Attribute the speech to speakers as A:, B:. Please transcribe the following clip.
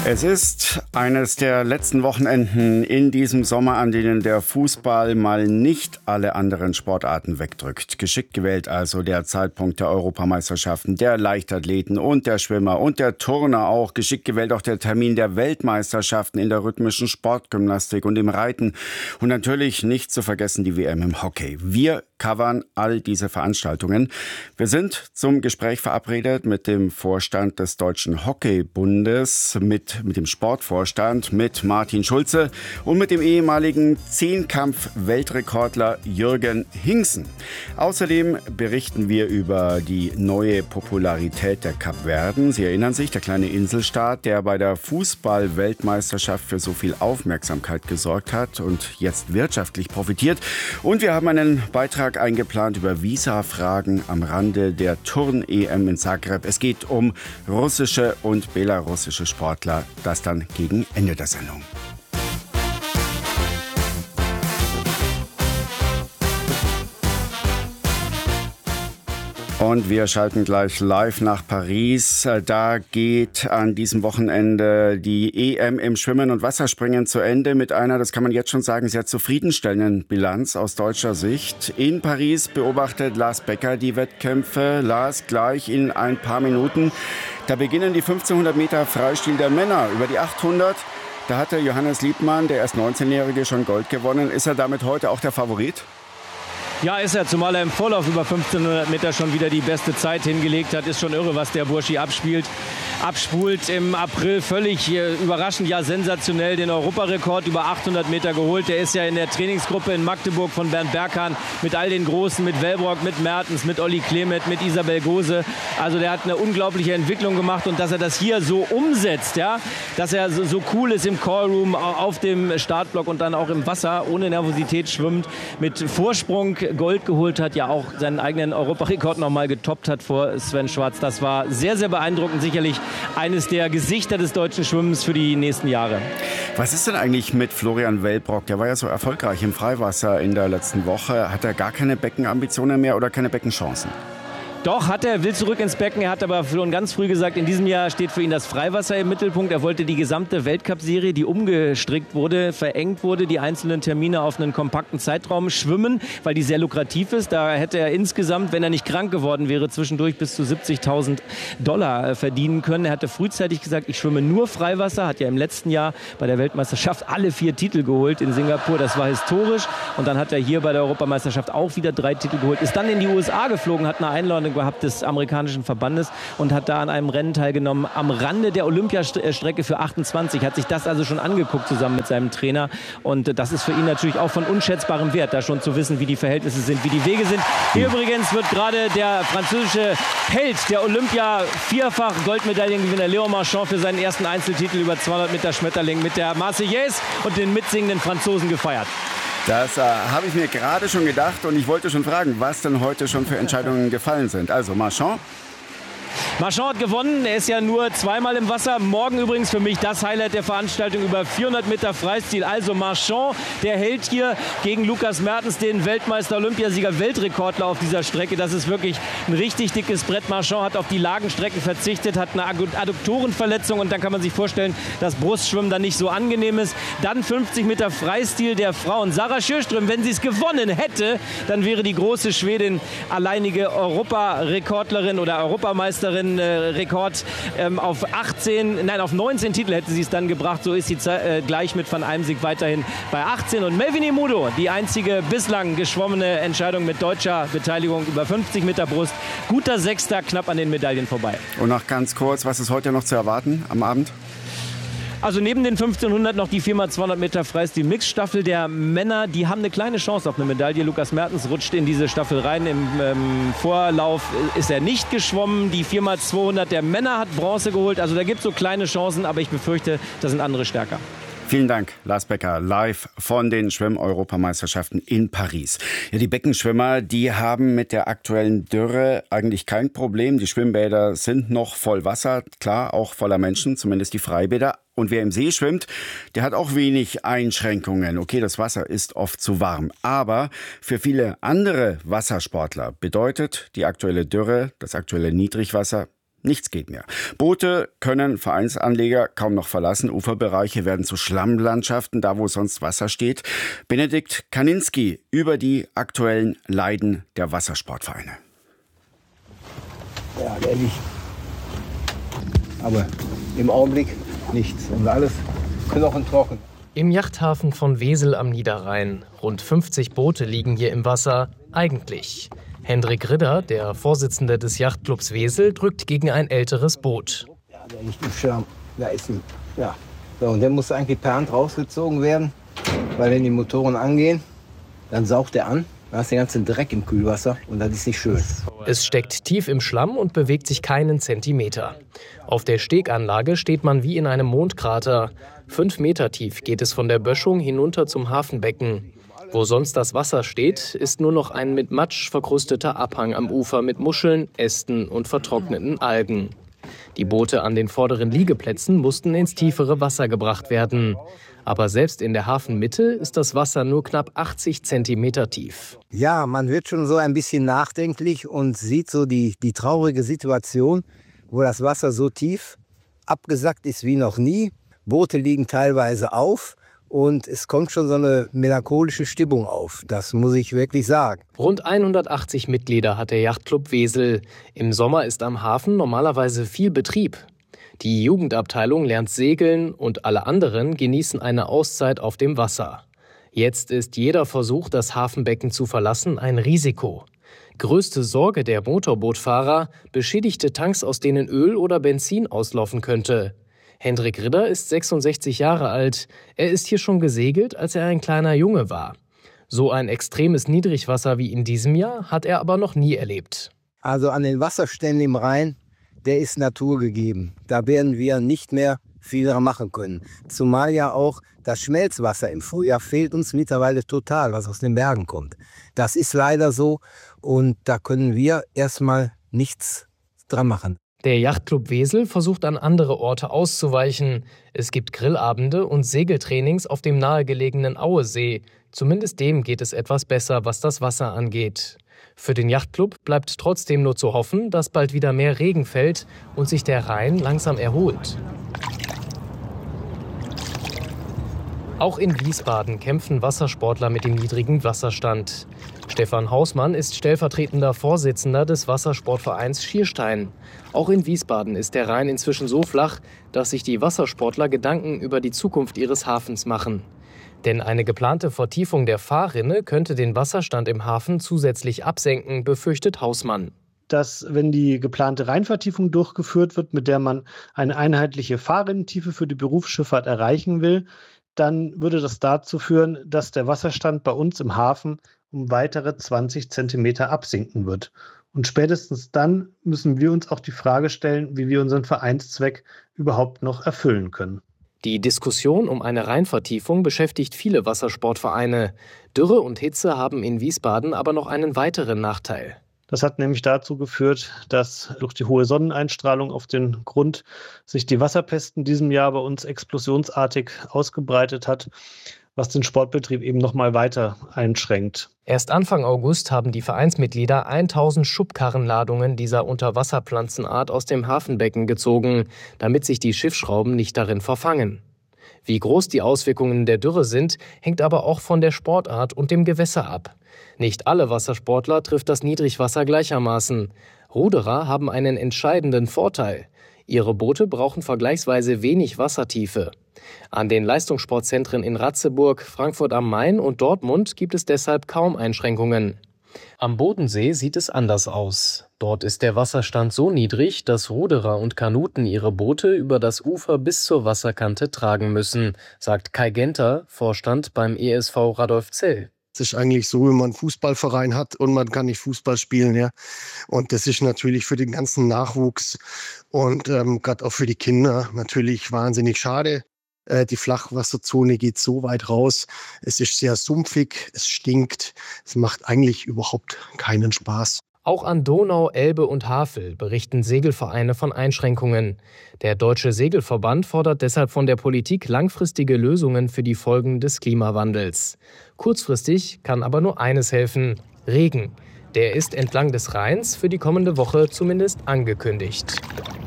A: Es ist eines der letzten Wochenenden in diesem Sommer, an denen der Fußball mal nicht alle anderen Sportarten wegdrückt. Geschickt gewählt also der Zeitpunkt der Europameisterschaften, der Leichtathleten und der Schwimmer und der Turner auch. Geschickt gewählt auch der Termin der Weltmeisterschaften in der rhythmischen Sportgymnastik und im Reiten. Und natürlich nicht zu vergessen die WM im Hockey. Wir covern all diese Veranstaltungen. Wir sind zum Gespräch verabredet mit dem Vorstand des Deutschen Hockeybundes, mit dem Sportvorstand, mit Martin Schulze und mit dem ehemaligen Zehnkampf-Weltrekordler Jürgen Hingsen. Außerdem berichten wir über die neue Popularität der Kapverden. Sie erinnern sich, der kleine Inselstaat, der bei der Fußball-Weltmeisterschaft für so viel Aufmerksamkeit gesorgt hat und jetzt wirtschaftlich profitiert. Und wir haben einen Beitrag eingeplant über Visa-Fragen am Rande der Turn-EM in Zagreb. Es geht um russische und belarussische Sportler. Das dann gegen Ende der Sendung. Und wir schalten gleich live nach Paris. Da geht an diesem Wochenende die EM im Schwimmen und Wasserspringen zu Ende mit einer, das kann man jetzt schon sagen, sehr zufriedenstellenden Bilanz aus deutscher Sicht. In Paris beobachtet Lars Becker die Wettkämpfe. Lars, gleich in ein paar Minuten. Da beginnen die 1500 Meter Freistil der Männer. Über die 800, da hatte Johannes Liebmann, der erst 19-Jährige, schon Gold gewonnen. Ist er damit heute auch der Favorit?
B: Ja, ist er, zumal er im Vorlauf über 1500 Meter schon wieder die beste Zeit hingelegt hat. Ist schon irre, was der Burschi abspult im April völlig überraschend, ja sensationell den Europarekord über 800 Meter geholt. Der ist ja in der Trainingsgruppe in Magdeburg von Bernd Berghahn mit all den Großen, mit Wellbrock, mit Mertens, mit Olli Klemet, mit Isabel Gose. Also der hat eine unglaubliche Entwicklung gemacht und dass er das hier so umsetzt, ja, dass er so cool ist im Callroom, auf dem Startblock und dann auch im Wasser, ohne Nervosität schwimmt, mit Vorsprung Gold geholt hat, ja auch seinen eigenen Europarekord nochmal getoppt hat vor Sven Schwarz. Das war sehr, sehr beeindruckend. Sicherlich eines der Gesichter des deutschen Schwimmens für die nächsten Jahre.
A: Was ist denn eigentlich mit Florian Wellbrock? Der war ja so erfolgreich im Freiwasser in der letzten Woche. Hat er gar keine Beckenambitionen mehr oder keine Beckenchancen?
B: Doch, will zurück ins Becken. Er hat aber schon ganz früh gesagt, in diesem Jahr steht für ihn das Freiwasser im Mittelpunkt. Er wollte die gesamte Weltcup-Serie, die umgestrickt wurde, verengt wurde, die einzelnen Termine auf einen kompakten Zeitraum schwimmen, weil die sehr lukrativ ist. Da hätte er insgesamt, wenn er nicht krank geworden wäre, zwischendurch bis zu $70.000 verdienen können. Er hatte frühzeitig gesagt, ich schwimme nur Freiwasser. Hat ja im letzten Jahr bei der Weltmeisterschaft alle 4 Titel geholt in Singapur. Das war historisch. Und dann hat er hier bei der Europameisterschaft auch wieder 3 Titel geholt. Ist dann in die USA geflogen, hat eine Einladung gehabt des amerikanischen Verbandes und hat da an einem Rennen teilgenommen am Rande der Olympiastrecke für 28. Hat sich das also schon angeguckt zusammen mit seinem Trainer und das ist für ihn natürlich auch von unschätzbarem Wert, da schon zu wissen, wie die Verhältnisse sind, wie die Wege sind. Hier übrigens wird gerade der französische Held der Olympia, vierfach Goldmedaillengewinner Léon Marchand für seinen ersten Einzeltitel über 200 Meter Schmetterling mit der Marseillaise und den mitsingenden Franzosen gefeiert.
A: Das habe ich mir gerade schon gedacht und ich wollte schon fragen, was denn heute schon für Entscheidungen gefallen sind. Also Marchand
B: hat gewonnen, er ist ja nur zweimal im Wasser. Morgen übrigens für mich das Highlight der Veranstaltung über 400 Meter Freistil. Also Marchand, der hält hier gegen Lukas Mertens, den Weltmeister, Olympiasieger, Weltrekordler auf dieser Strecke. Das ist wirklich ein richtig dickes Brett. Marchand hat auf die Lagenstrecken verzichtet, hat eine Adduktorenverletzung und dann kann man sich vorstellen, dass Brustschwimmen dann nicht so angenehm ist. Dann 50 Meter Freistil der Frauen. Sarah Sjöström, wenn sie es gewonnen hätte, dann wäre die große Schwedin alleinige Europarekordlerin oder Europameisterin. Rekord auf 19 Titel hätte sie es dann gebracht. So ist sie gleich mit Van Eimsig weiterhin bei 18. Und Melvin Imudo, die einzige bislang geschwommene Entscheidung mit deutscher Beteiligung über 50 Meter Brust. Guter Sechster, knapp an den Medaillen vorbei.
A: Und noch ganz kurz, was ist heute noch zu erwarten am Abend?
B: Also neben den 1500 noch die 4x200 Meter Freistil-Mix-Staffel der Männer. Die haben eine kleine Chance auf eine Medaille. Lukas Mertens rutscht in diese Staffel rein. Im Vorlauf ist er nicht geschwommen. Die 4x200 der Männer hat Bronze geholt. Also da gibt es so kleine Chancen, aber ich befürchte, da sind andere stärker.
A: Vielen Dank, Lars Becker, live von den Schwimm-Europameisterschaften in Paris. Ja, die Beckenschwimmer, die haben mit der aktuellen Dürre eigentlich kein Problem. Die Schwimmbäder sind noch voll Wasser, klar, auch voller Menschen, zumindest die Freibäder. Und wer im See schwimmt, der hat auch wenig Einschränkungen. Okay, das Wasser ist oft zu warm. Aber für viele andere Wassersportler bedeutet die aktuelle Dürre, das aktuelle Niedrigwasser, Nichts geht mehr. Boote können Vereinsanleger kaum noch verlassen. Uferbereiche werden zu Schlammlandschaften, da wo sonst Wasser steht. Benedikt Kaninski über die aktuellen Leiden der Wassersportvereine.
C: Ja, ehrlich. Aber im Augenblick nichts. Und alles knochentrocken.
D: Im Yachthafen von Wesel am Niederrhein. Rund 50 Boote liegen hier im Wasser. Eigentlich. Hendrik Ridder, der Vorsitzende des Yachtclubs Wesel, drückt gegen ein älteres Boot.
C: Ja, der liegt im Schirm. Da ist ein, ja. So, und der muss eigentlich per Hand rausgezogen werden, weil wenn die Motoren angehen, dann saugt er an. Da hast du den ganzen Dreck im Kühlwasser und das ist nicht schön.
D: Es steckt tief im Schlamm und bewegt sich keinen Zentimeter. Auf der Steganlage steht man wie in einem Mondkrater. 5 Meter tief geht es von der Böschung hinunter zum Hafenbecken. Wo sonst das Wasser steht, ist nur noch ein mit Matsch verkrusteter Abhang am Ufer mit Muscheln, Ästen und vertrockneten Algen. Die Boote an den vorderen Liegeplätzen mussten ins tiefere Wasser gebracht werden. Aber selbst in der Hafenmitte ist das Wasser nur knapp 80 Zentimeter tief.
C: Ja, man wird schon so ein bisschen nachdenklich und sieht so die traurige Situation, wo das Wasser so tief abgesackt ist wie noch nie. Boote liegen teilweise auf. Und es kommt schon so eine melancholische Stimmung auf, das muss ich wirklich sagen.
D: Rund 180 Mitglieder hat der Yachtclub Wesel. Im Sommer ist am Hafen normalerweise viel Betrieb. Die Jugendabteilung lernt segeln und alle anderen genießen eine Auszeit auf dem Wasser. Jetzt ist jeder Versuch, das Hafenbecken zu verlassen, ein Risiko. Größte Sorge der Motorbootfahrer: beschädigte Tanks, aus denen Öl oder Benzin auslaufen könnte. Hendrik Ridder ist 66 Jahre alt. Er ist hier schon gesegelt, als er ein kleiner Junge war. So ein extremes Niedrigwasser wie in diesem Jahr hat er aber noch nie erlebt.
C: Also an den Wasserständen im Rhein, der ist naturgegeben. Da werden wir nicht mehr viel dran machen können. Zumal ja auch das Schmelzwasser im Frühjahr fehlt uns mittlerweile total, was aus den Bergen kommt. Das ist leider so und da können wir erstmal nichts dran machen.
D: Der Yachtclub Wesel versucht an andere Orte auszuweichen. Es gibt Grillabende und Segeltrainings auf dem nahegelegenen Auesee. Zumindest dem geht es etwas besser, was das Wasser angeht. Für den Yachtclub bleibt trotzdem nur zu hoffen, dass bald wieder mehr Regen fällt und sich der Rhein langsam erholt. Auch in Wiesbaden kämpfen Wassersportler mit dem niedrigen Wasserstand. Stefan Hausmann ist stellvertretender Vorsitzender des Wassersportvereins Schierstein. Auch in Wiesbaden ist der Rhein inzwischen so flach, dass sich die Wassersportler Gedanken über die Zukunft ihres Hafens machen. Denn eine geplante Vertiefung der Fahrrinne könnte den Wasserstand im Hafen zusätzlich absenken, befürchtet Hausmann.
E: Dass, wenn die geplante Rheinvertiefung durchgeführt wird, mit der man eine einheitliche Fahrrinnentiefe für die Berufsschifffahrt erreichen will, dann würde das dazu führen, dass der Wasserstand bei uns im Hafen um weitere 20 Zentimeter absinken wird. Und spätestens dann müssen wir uns auch die Frage stellen, wie wir unseren Vereinszweck überhaupt noch erfüllen können.
D: Die Diskussion um eine Rheinvertiefung beschäftigt viele Wassersportvereine. Dürre und Hitze haben in Wiesbaden aber noch einen weiteren Nachteil.
E: Das hat nämlich dazu geführt, dass durch die hohe Sonneneinstrahlung auf den Grund sich die Wasserpest in diesem Jahr bei uns explosionsartig ausgebreitet hat, was den Sportbetrieb eben noch mal weiter einschränkt.
D: Erst Anfang August haben die Vereinsmitglieder 1000 Schubkarrenladungen dieser Unterwasserpflanzenart aus dem Hafenbecken gezogen, damit sich die Schiffsschrauben nicht darin verfangen. Wie groß die Auswirkungen der Dürre sind, hängt aber auch von der Sportart und dem Gewässer ab. Nicht alle Wassersportler trifft das Niedrigwasser gleichermaßen. Ruderer haben einen entscheidenden Vorteil. Ihre Boote brauchen vergleichsweise wenig Wassertiefe. An den Leistungssportzentren in Ratzeburg, Frankfurt am Main und Dortmund gibt es deshalb kaum Einschränkungen. Am Bodensee sieht es anders aus. Dort ist der Wasserstand so niedrig, dass Ruderer und Kanuten ihre Boote über das Ufer bis zur Wasserkante tragen müssen, sagt Kai Genter, Vorstand beim ESV Radolfzell.
F: Es ist eigentlich so, wenn man einen Fußballverein hat und man kann nicht Fußball spielen. Ja. Und das ist natürlich für den ganzen Nachwuchs und gerade auch für die Kinder natürlich wahnsinnig schade. Die Flachwasserzone geht so weit raus. Es ist sehr sumpfig, es stinkt. Es macht eigentlich überhaupt keinen Spaß.
D: Auch an Donau, Elbe und Havel berichten Segelvereine von Einschränkungen. Der Deutsche Segelverband fordert deshalb von der Politik langfristige Lösungen für die Folgen des Klimawandels. Kurzfristig kann aber nur eines helfen: Regen. Der ist entlang des Rheins für die kommende Woche zumindest angekündigt.